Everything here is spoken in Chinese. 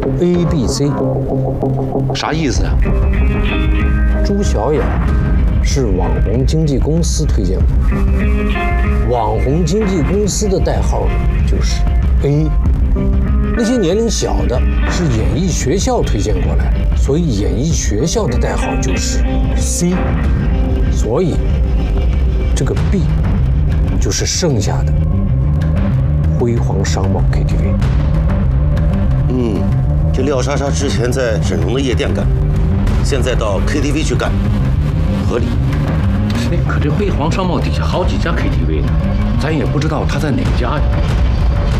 ABC， 啥意思啊？ 朱小雅是网红经纪公司推荐我，网红经纪公司的代号就是 A。那些年龄小的是演艺学校推荐过来，所以演艺学校的代号就是 C。所以这个 B 就是剩下的辉煌商贸 KTV。 这廖莎莎之前在整容的夜店干，现在到 KTV 去干，合理。 哎，可这辉煌商贸底下好几家 KTV 呢，咱也不知道他在哪家呀。